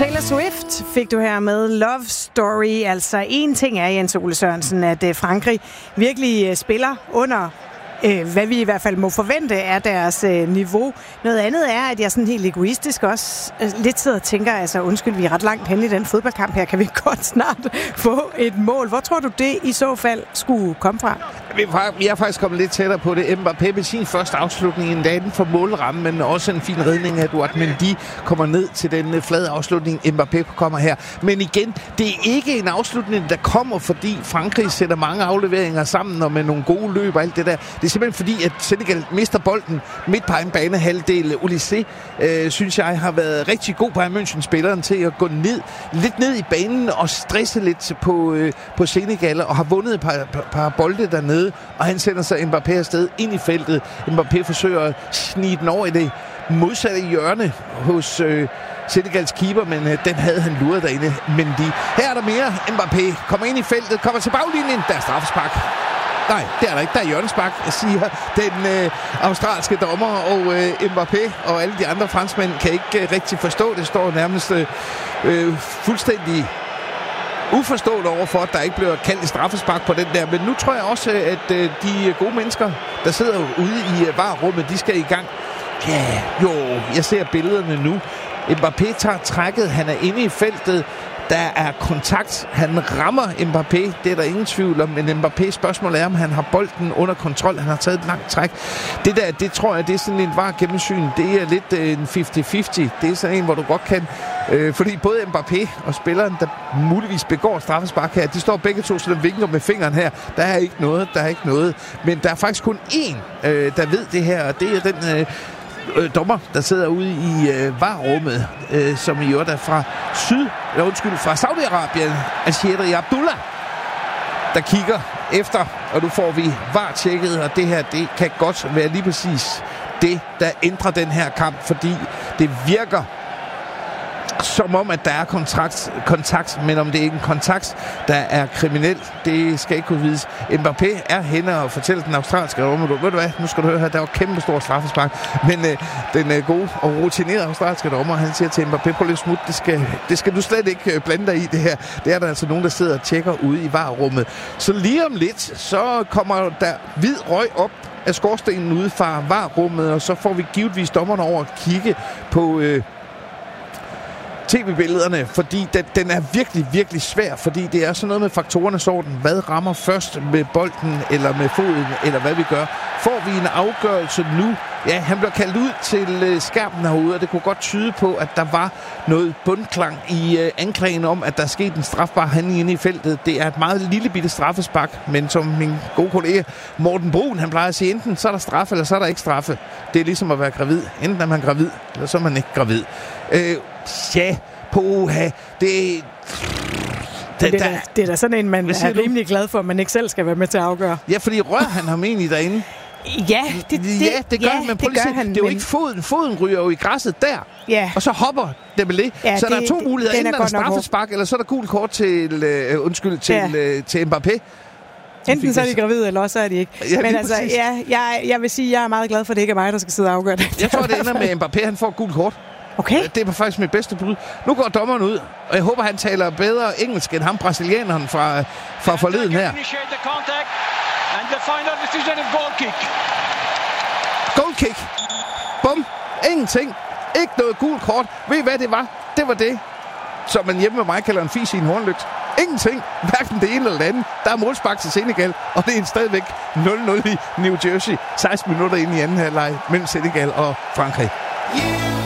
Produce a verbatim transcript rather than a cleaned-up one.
Taylor Swift fik du her med Love Story. Altså en ting er, Jens Ole Sørensen, at Frankrig virkelig spiller under hvad vi i hvert fald må forvente er deres niveau. Noget andet er, at jeg sådan helt egoistisk også lidt sidder og tænker, altså undskyld, vi er ret langt hen i den fodboldkamp her, kan vi godt snart få et mål. Hvor tror du det i så fald skulle komme fra? Vi er faktisk kommet lidt tættere på det. Mbappé med sin første afslutning en dag inden for målrammen, men også en fin redning af Edouard Mendy kommer ned til den flade afslutning. Mbappé kommer her. Men igen, det er ikke en afslutning, der kommer, fordi Frankrig sætter mange afleveringer sammen og med nogle gode løb og alt det der. Det er simpelthen fordi, at Senegal mister bolden midt på en banehalvdel. Olysée, øh, synes jeg, har været rigtig god på München-spilleren til at gå ned, lidt ned i banen og stresse lidt på, øh, på Senegal og har vundet et par, par, par bolde dernede. Og han sender sig Mbappé afsted ind i feltet. Mbappé forsøger at snige den over i det modsatte hjørne hos øh, Senegals keeper, men øh, den havde han luret derinde. Men de, her er der mere. Mbappé kommer ind i feltet, kommer til baglinjen. Der er straffespark. Nej, det er der ikke. Der er hjørnespark, siger den øh, australske dommer, og øh, Mbappé og alle de andre franskmænd kan ikke øh, rigtig forstå. Det står nærmest øh, fuldstændig uforstående overfor, at der ikke bliver kaldt straffespark på den der. Men nu tror jeg også, at øh, de gode mennesker, der sidder ude i øh, V A R-rummet, de skal i gang. Ja, jo, jeg ser billederne nu. Mbappé tager trækket, han er inde i feltet. Der er kontakt. Han rammer Mbappé. Det er der ingen tvivl om. Men Mbappés spørgsmål er, om han har bolden under kontrol. Han har taget et langt træk. Det der, det tror jeg, det er sådan en V A R-gennemsyn. Det er lidt øh, en halvtreds halvtreds. Det er sådan en, hvor du godt kan... Øh, fordi både Mbappé og spilleren, der muligvis begår straffespark her, de står begge to sådan vinker med fingeren her. Der er ikke noget, der er ikke noget. Men der er faktisk kun én, øh, der ved det her, og det er den... Øh, dommer, der sidder ude i øh, V A R-rummet, øh, som i øvrigt er fra syd, eller undskyld, fra Saudi-Arabien, Al-Shehri Abdullah, der kigger efter, og nu får vi V A R-tjekket, og det her, det kan godt være lige præcis det, der ændrer den her kamp, fordi det virker som om, at der er kontrakt, kontakt, men om det ikke er en kontakt, der er kriminel, det skal ikke kunne vides. Mbappé er henne og fortæller den australske dommer, ved du hvad, nu skal du høre her, der var kæmpe stor straffespark, men øh, den øh, gode og rutinerede australske dommer, han siger til Mbappé, prøv lidt smut, det skal, det skal du slet ikke øh, blande dig i det her. Det er der altså nogen, der sidder og tjekker ude i V A R-rummet. Så lige om lidt, så kommer der hvid røg op af skorstenen ude fra V A R-rummet, og så får vi givetvis dommerne over at kigge på... Øh, tv-billederne, fordi den, den er virkelig, virkelig svær, fordi det er sådan noget med faktorernes orden. Hvad rammer først med bolden, eller med foden, eller hvad vi gør? Får vi en afgørelse nu? Ja, han bliver kaldt ud til skærmen herude, og det kunne godt tyde på, at der var noget bundklang i øh, anklagen om, at der er sket en strafbar handling inde i feltet. Det er et meget lille bitte straffespark, men som min gode kollega Morten Brun, han plejer at sige, enten så er der straffe, eller så er der ikke straffe. Det er ligesom at være gravid. Enten er man gravid, eller så er man ikke gravid. Øh, ja, poha, det... Det, det, er, det er da sådan en, man er rimelig glad for, at man ikke selv skal være med til at afgøre. Ja, fordi rører han ham egentlig derinde? Ja, det, det, ja, det gør, ja, men det gør han. Det er jo men... ikke foden. Foden ryger jo i græsset der. Ja. Og så hopper det med det. Ja, så det, der er to muligheder. Enten er der straffespark, eller så er der gul kort til, øh, undskyld, til, ja. øh, til Mbappé. Enten så er de gravide, eller også er de ikke. Ja, men altså, ja, jeg, jeg vil sige, at jeg er meget glad for, at det ikke er mig, der skal sidde og afgøre det. Jeg tror, det ender med Mbappé, han får gul kort. Okay. Det var faktisk mit bedste bud. Nu går dommeren ud, og jeg håber, han taler bedre engelsk end ham, brasilianeren fra, fra forleden her. Goal kick. Bum. Ingenting. Ikke noget gult kort. Ved I, hvad det var? Det var det, som man hjemme med mig kalder en fis i en hornlygt. Ingenting. Hverken det ene eller det andet. Der er målspark til Senegal, og det er stadigvæk nul nul i New Jersey. seksten minutter inde i anden halvleg mellem Senegal og Frankrig. Yeah!